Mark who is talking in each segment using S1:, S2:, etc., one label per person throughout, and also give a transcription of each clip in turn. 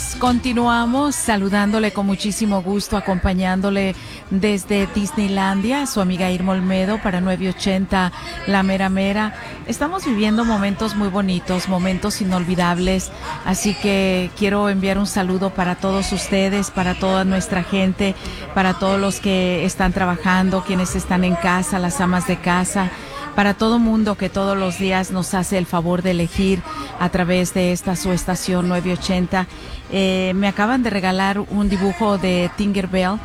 S1: Señores, continuamos saludándole con muchísimo gusto, acompañándole desde Disneylandia, su amiga Irma Olmedo para 980 La Mera Mera. Estamos viviendo momentos muy bonitos, momentos inolvidables, así que quiero enviar un saludo para todos ustedes, para toda nuestra gente, para todos los que están trabajando, quienes están en casa, las amas de casa, para todo mundo que todos los días nos hace el favor de elegir a través de esta su estación 980. Me acaban de regalar un dibujo de Tinkerbell.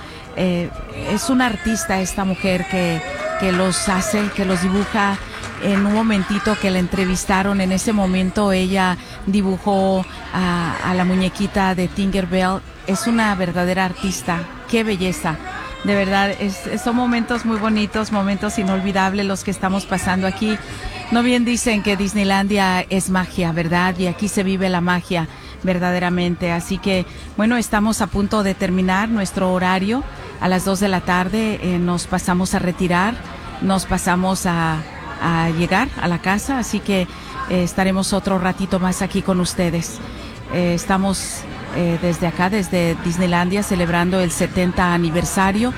S1: Es una artista esta mujer que los hace, que los dibuja. En un momentito que la entrevistaron, en ese momento ella dibujó a la muñequita de Tinkerbell. Es una verdadera artista. ¡Qué belleza! De verdad, son momentos muy bonitos, momentos inolvidables los que estamos pasando aquí. No bien dicen que Disneylandia es magia, ¿verdad? Y aquí se vive la magia verdaderamente. Así que, bueno, estamos a punto de terminar nuestro horario. A las 2 de la tarde nos pasamos a retirar, nos pasamos a llegar a la casa. Así que estaremos otro ratito más aquí con ustedes. Estamos desde acá, desde Disneylandia, celebrando el 70 aniversario,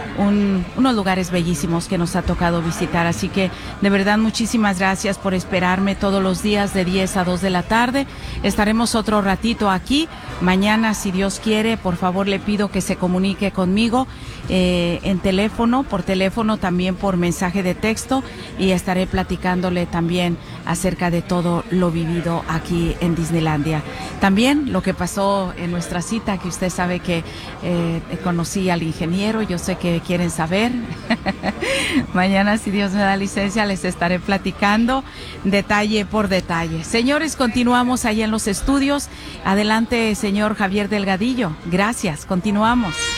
S1: unos lugares bellísimos que nos ha tocado visitar, así que de verdad muchísimas gracias por esperarme todos los días de 10 a 2 de la tarde. Estaremos otro ratito aquí. Mañana, si Dios quiere, por favor le pido que se comunique conmigo en teléfono, por teléfono, también por mensaje de texto, y estaré platicándole también acerca de todo lo vivido aquí en Disneylandia. También lo que pasó en nuestra cita, que usted sabe que conocí al ingeniero, yo sé que quieren saber. Mañana, si Dios me da licencia, les estaré platicando detalle por detalle. Señores, continuamos ahí en los estudios. Adelante, señor Javier Delgadillo. Gracias, continuamos.